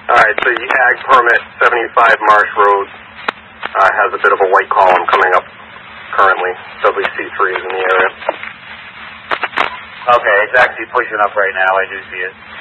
All right, so the ag permit, 75 Marsh Road, has a bit of a white column coming up currently. WC3 is in the area. Okay, it's actually pushing up right now. I do see it.